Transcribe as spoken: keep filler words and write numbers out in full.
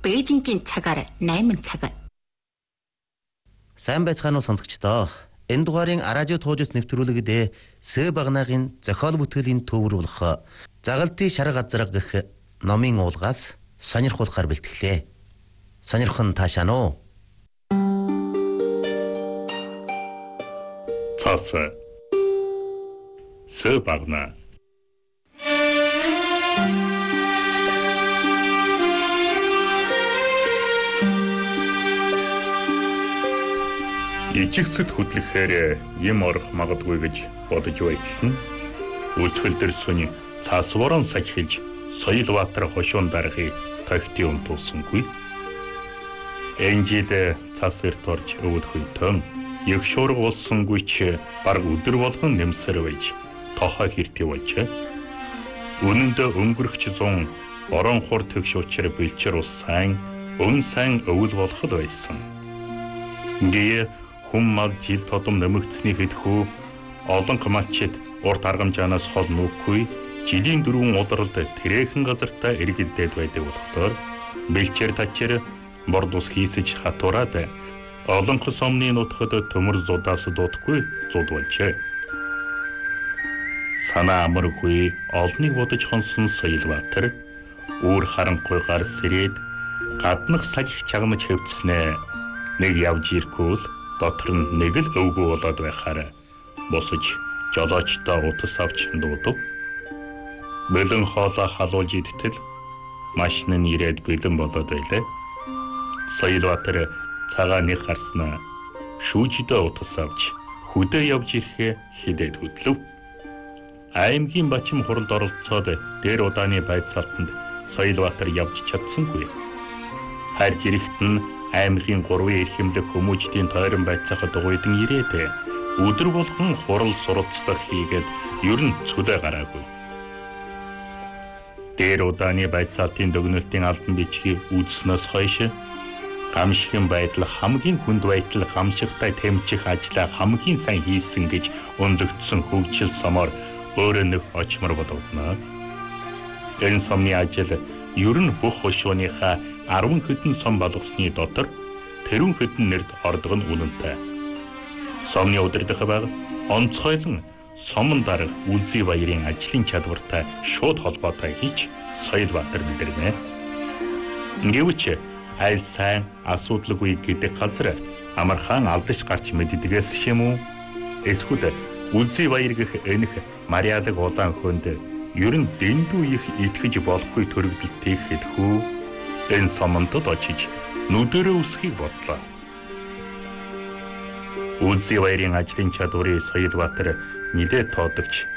Бээжингийн цагаар найман цаг. Сайн байцгаана уу сонсогчдоо. Энэ дугаарын радио туужс нэвтрүүлэгдээ Сэ Багнаагийн зохиол бүтгэлийн төвөр болох Загалтын шар газар гэх номын уулгаас сонирхуулахар бэлтгэлээ. Сонирхон таашаана уу? Цаас Сэ Багнаа ижигсэд хөдлөхээр юм орох магадгүй гэж бодож байтал нь үлцгэл дээр сүний цаас ворон сахилж Соёлбаатар хошуун дарахыг тогтын унтуулсангүй. Энжид цаас эрт орж өвдөх үйтэн их шуурга болсонгүй ч баг өдөр болгон нэмсэр байж тохоо хэртэй болжээ. Үнэндээ өнгөрөх зун орон хур тэгш учир бэлчэр ус сайн өн сайн өвөл болоход байсан. Гээ хүм жил тодом нэмэгдсэний хэдхүү олон гмачид урт аргамжаанаас хол нүхгүй жилийн дөрвөн улралд тэрээхэн газартаа эргэлдээд байдаг болохоор бэлчээр тачир бордус хийсэж хатураад олон сомны нутгад төмөр зудаас дутхгүй зуд болжээ. Санаа амаргүй олныг бодож хонсон Соёлбаатар үүр харанхуй гар сэрээд гаднах сахих чагнаж хөвцснээ нэг явж ирэхгүй л дотор нь нэг л өвгөө болоод байхаар босож жолоочтой утас авч дуудав. Бэлэн хоолоо халуулж идтэл машин нь ирээд бэлэн болоод байлаа. Соёлбаатар цагааны харснаа шүүжидээ утас авч хөдөө явж ирэхээ хилээд хөдлөв. Аймгийн бачим хуралд оролцоод дээр удааны байцаалтанд Соёлбаатар явж чадсангүй. Харж ирэхэд нь аймгийн гурван эрхэмлэх хүмүүжлийн тойрон байцаахад дугуйдан ирээд өдөр болгон хурал суралцлах хийгээд ер нь цүлээ гараагүй. Дээр удааны байцаалтын дүгнэлтийн албан бичгийг үзснээс хойш гамшигын байдал хамгийн хүнд байтал гамшигтай тэмцэх ажлаа хамгийн сайн хийсэн гэж өндөгдсөн хөгжил сомоор өөрөө нэг очмор бодогдно. Энэ сомны ажил ер нь бүх хошууныхаа арван хэдэн сом болгосны дотор тэрүүн хэдэн нэрд ордог нь үнэнтэй. Сомны удирдах байг онцгойлон сомон дарга Үлзий баярын ажлын чадвартай шууд холбоотой гэж Соёлбаатар мэдэрнэ. Гэвч аль сайн асуудалгүй гэдэг газар амархан алдаж гарч мэддгээс шимүү эсвэл Үлзий баяр гэх энэх Мариалаг улаан хөөнд ер нь дэндүү их итгэж болохгүй төрөгдөлтийг хэлэхүү энэ сомондод очиж нүдэрээ үсхийг бодлоо. Үлзий баярын ажлын чадварыг Соёлбаатар нилээд тоодогч